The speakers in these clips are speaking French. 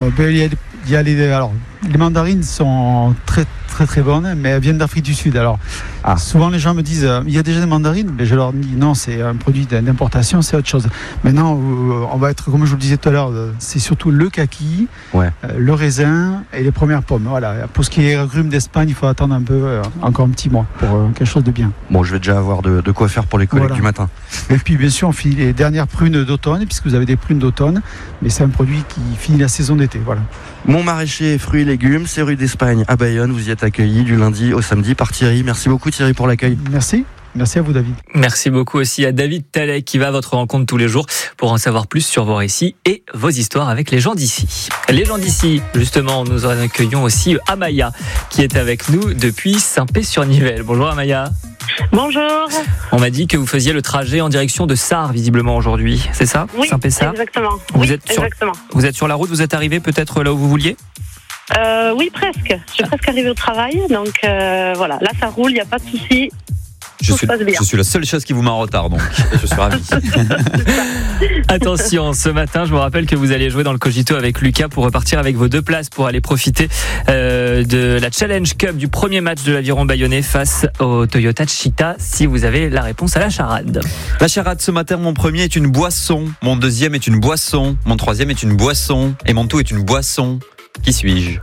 Alors, les mandarines sont très très très bonnes, mais elles viennent d'Afrique du Sud. Alors, souvent les gens me disent il y a déjà des mandarines, mais je leur dis non, c'est un produit d'importation, c'est autre chose. Maintenant, on va être, comme je vous le disais tout à l'heure, c'est surtout le kaki, le raisin et les premières pommes. Voilà. Pour ce qui est agrumes d'Espagne, il faut attendre un peu, encore un petit mois pour quelque chose de bien. Bon, je vais déjà avoir de quoi faire pour les collègues du matin. Et puis bien sûr, on finit les dernières prunes d'automne, puisque vous avez des prunes d'automne, mais c'est un produit qui finit la saison d'été. Voilà. Mon maraîcher fruits et légumes, c'est rue d'Espagne à Bayonne. Vous y êtes accueilli du lundi au samedi par Thierry. Merci beaucoup Thierry pour l'accueil. Merci à vous David. Merci beaucoup aussi à David Tallet qui va à votre rencontre tous les jours pour en savoir plus sur vos récits et vos histoires avec les gens d'ici. Les gens d'ici, justement, nous en accueillons aussi Amaya qui est avec nous depuis Saint-Pé-sur-Nivelle. Bonjour Amaya. Bonjour. On m'a dit que vous faisiez le trajet en direction de Sarre visiblement aujourd'hui, c'est ça? Oui, Saint-Pé-Sarre. Exactement. Exactement. Vous êtes sur la route, vous êtes arrivé peut-être là où vous vouliez? Oui, presque. Je suis presque arrivée au travail, donc voilà. Là, ça roule, il n'y a pas de souci. Je suis la seule chose qui vous met en retard, donc je suis ravi. Attention, ce matin, je vous rappelle que vous allez jouer dans le Cogito avec Lucas pour repartir avec vos 2 places pour aller profiter de la Challenge Cup du premier match de l'Aviron Bayonnais face au Toyota Cheetah, si vous avez la réponse à la charade. La charade ce matin, mon premier est une boisson, mon deuxième est une boisson, mon troisième est une boisson et mon tout est une boisson. Qui suis-je?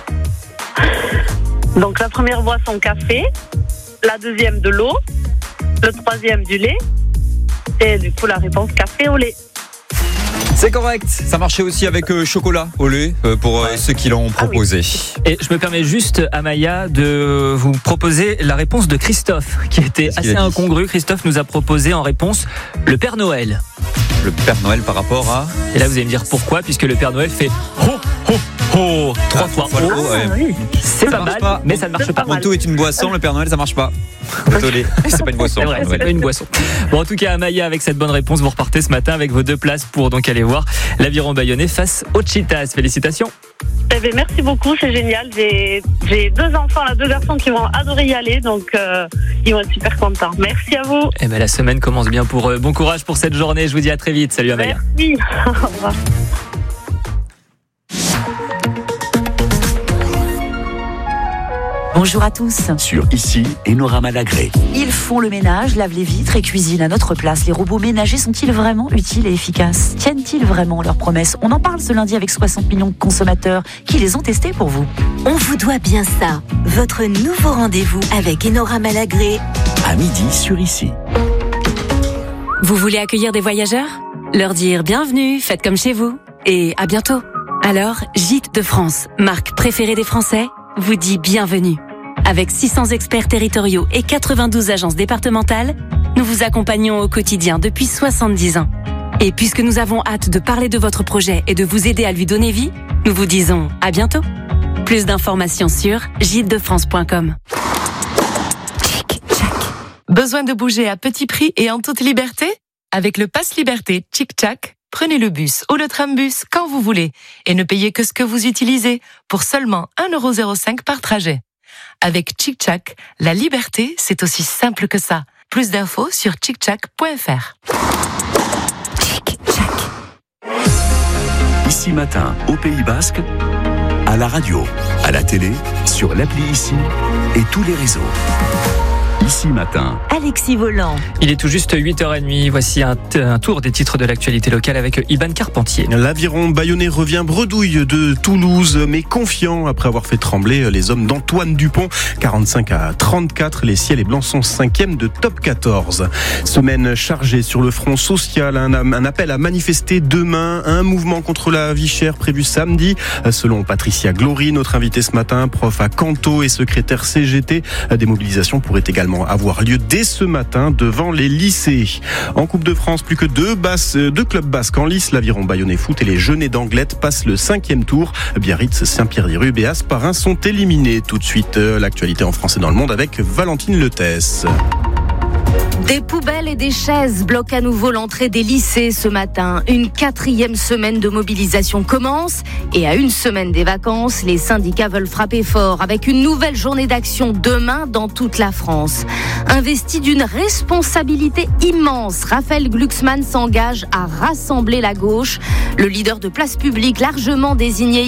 Donc la première boisson, café. La deuxième, de l'eau. Le troisième, du lait. Et du coup, la réponse, café au lait. C'est correct. Ça marchait aussi avec chocolat au lait pour ceux qui l'ont proposé. Et je me permets juste, Amaya, de vous proposer la réponse de Christophe, qui était assez incongrue. Christophe nous a proposé en réponse le Père Noël. Le Père Noël par rapport à... Et là, vous allez me dire pourquoi, puisque le Père Noël fait ho, ho, ho, 3 fois ho. Oui. C'est pas mal, mais ça ne marche pas. Mon tout est une boisson, le Père Noël, ça marche pas. Désolé, c'est pas une boisson. C'est vrai, c'est pas une boisson. Bon, en tout cas, Amaya, avec cette bonne réponse, vous repartez ce matin avec vos 2 places pour donc aller voir l'Aviron Bayonnais face aux Cheetahs. Félicitations. Eh bien, merci beaucoup, c'est génial. J'ai 2 enfants, 2 garçons qui vont adorer y aller, donc ils vont être super contents. Merci à vous. Eh ben, la semaine commence bien pour eux. Bon courage pour cette journée. Je vous dis à très vite. Salut Amaya. Merci. Au revoir. Bonjour à tous. Sur Ici, Enora Malagré. Ils font le ménage, lavent les vitres et cuisinent à notre place. Les robots ménagers sont-ils vraiment utiles et efficaces? Tiennent-ils vraiment leurs promesses? On en parle ce lundi avec 60 millions de consommateurs qui les ont testés pour vous. On vous doit bien ça. Votre nouveau rendez-vous avec Enora Malagré. À midi sur Ici. Vous voulez accueillir des voyageurs? Leur dire bienvenue, faites comme chez vous. Et à bientôt. Alors, Gîtes de France, marque préférée des Français, vous dit bienvenue. Avec 600 experts territoriaux et 92 agences départementales, nous vous accompagnons au quotidien depuis 70 ans. Et puisque nous avons hâte de parler de votre projet et de vous aider à lui donner vie, nous vous disons à bientôt. Plus d'informations sur gîtesdefrance.com. Besoin de bouger à petit prix et en toute liberté? Avec le Pass Liberté Chic-Chac, prenez le bus ou le trambus quand vous voulez et ne payez que ce que vous utilisez pour seulement 1,05€ par trajet. Avec Chic-Chac, la liberté, c'est aussi simple que ça. Plus d'infos sur chicchac.fr. Ici matin, au Pays Basque, à la radio, à la télé, sur l'appli Ici et tous les réseaux. Ici matin. Alexis Volant. Il est tout juste 8h30. Voici un tour des titres de l'actualité locale avec Iban Carpentier. L'Aviron Bayonnais revient bredouille de Toulouse, mais confiant après avoir fait trembler les hommes d'Antoine Dupont. 45-34, les Ciels et Blancs sont 5e de top 14. Semaine chargée sur le front social. Un appel à manifester demain. Un mouvement contre la vie chère prévu samedi. Selon Patricia Glory, notre invitée ce matin, prof à Canto et secrétaire CGT, des mobilisations pourraient également avoir lieu dès ce matin devant les lycées. En Coupe de France, plus que 2 clubs basques en lice, l'Aviron Bayonnais Foot et les Jeunets d'Anglet passent le 5e tour. Biarritz, Saint-Pierre-des-Rues et Asparin sont éliminés. Tout de suite, l'actualité en France et dans le monde avec Valentine Letès. Des poubelles et des chaises bloquent à nouveau l'entrée des lycées ce matin. Une 4e semaine de mobilisation commence et à une semaine des vacances, les syndicats veulent frapper fort avec une nouvelle journée d'action demain dans toute la France. Investi d'une responsabilité immense, Raphaël Glucksmann s'engage à rassembler la gauche. Le leader de Place Publique, largement désigné